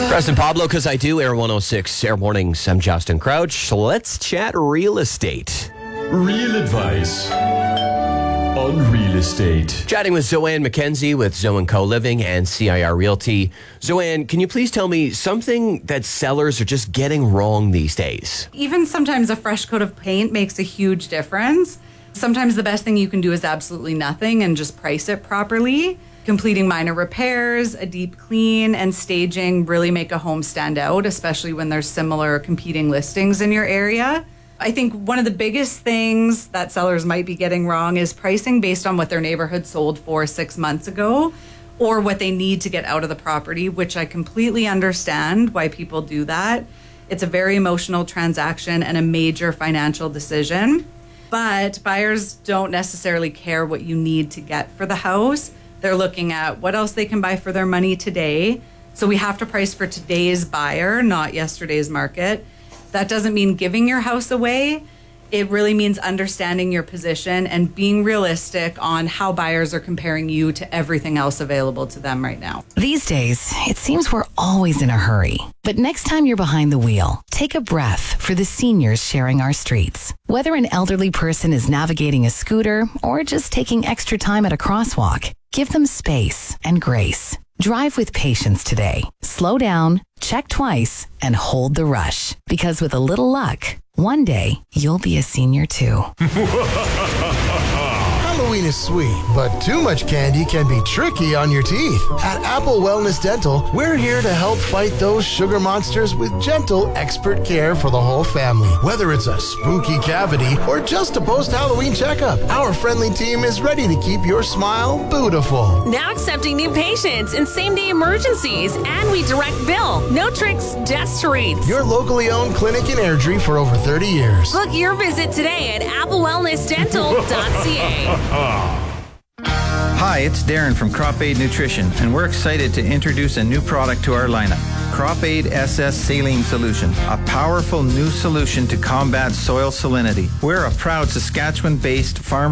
Preston Pablo, because I do. Air 106, Air Mornings. I'm Justin Crouch. Let's chat real estate. Real advice on real estate. Chatting with Zoanne McKenzie with Zoe & Co Living and CIR Realty. Zoanne, can you please tell me something that sellers are just getting wrong these days? Even sometimes a fresh coat of paint makes a huge difference. Sometimes the best thing you can do is absolutely nothing and just price it properly. Completing minor repairs, a deep clean, and staging really make a home stand out, especially when there's similar competing listings in your area. I think one of the biggest things that sellers might be getting wrong is pricing based on what their neighborhood sold for 6 months ago or what they need to get out of the property, which I completely understand why people do that. It's a very emotional transaction and a major financial decision. But buyers don't necessarily care what you need to get for the house. They're looking at what else they can buy for their money today. So we have to price for today's buyer, not yesterday's market. That doesn't mean giving your house away. It really means understanding your position and being realistic on how buyers are comparing you to everything else available to them right now. These days, it seems we're always in a hurry. But next time you're behind the wheel, take a breath for the seniors sharing our streets. Whether an elderly person is navigating a scooter or just taking extra time at a crosswalk, give them space and grace. Drive with patience today. Slow down, check twice, and hold the rush. Because with a little luck, one day you'll be a senior too. Halloween is sweet, but too much candy can be tricky on your teeth. At Apple Wellness Dental, we're here to help fight those sugar monsters with gentle, expert care for the whole family. Whether it's a spooky cavity or just a post-Halloween checkup, our friendly team is ready to keep your smile beautiful. Now accepting new patients in same-day emergencies, and we direct bill. No tricks, just treats. Your locally owned clinic in Airdrie for over 30 years. Book your visit today at applewellnessdental.ca. Hi, it's Darren from Crop Aid Nutrition, and we're excited to introduce a new product to our lineup. Crop Aid SS Saline Solution, a powerful new solution to combat soil salinity. We're a proud Saskatchewan-based farmer